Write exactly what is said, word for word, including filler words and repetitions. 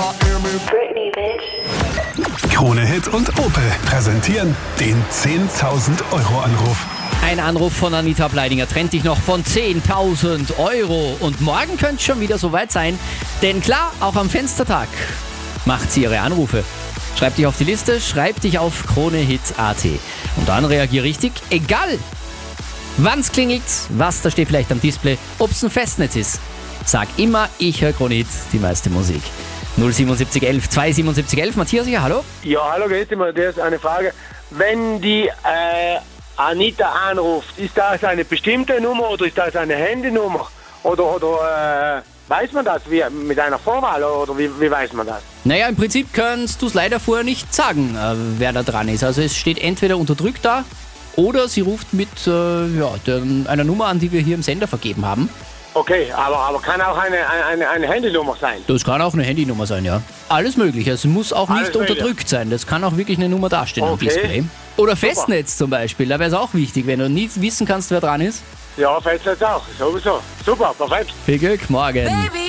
Britney, bitch. Krone Hit und Opel präsentieren den zehntausend Euro Anruf. Ein Anruf von Anita Bleidinger trennt dich noch von zehntausend Euro. Und morgen könnte es schon wieder soweit sein. Denn klar, auch am Fenstertag macht sie ihre Anrufe. Schreib dich auf die Liste, schreib dich auf kronehit punkt at. Und dann reagier richtig, egal wann's klingelt, was da steht vielleicht am Display, ob's ein Festnetz ist. Sag immer, ich höre Krone Hit, die meiste Musik. null siebenundsiebzig elf zweihundertsiebenundsiebzig elf. Matthias hier, hallo? Ja, hallo, geht immer. Das ist eine Frage. Wenn die äh, Anita anruft, ist das eine bestimmte Nummer oder ist das eine Handynummer? Oder, oder äh, weiß man das wie, mit einer Vorwahl oder wie, wie weiß man das? Naja, im Prinzip kannst du es leider vorher nicht sagen, äh, wer da dran ist. Also es steht entweder unterdrückt da oder sie ruft mit äh, ja, der, einer Nummer an, die wir hier im Sender vergeben haben. Okay, aber, aber kann auch eine, eine, eine Handynummer sein? Das kann auch eine Handynummer sein, ja. Alles möglich. Also es muss auch Alles nicht möglich. unterdrückt sein. Das kann auch wirklich eine Nummer dastehen am Okay. Display. Oder Festnetz zum Beispiel. Da wäre es auch wichtig, wenn du nie wissen kannst, wer dran ist. Ja, Festnetz auch, sowieso. Super, perfekt. Viel Glück, morgen. Baby,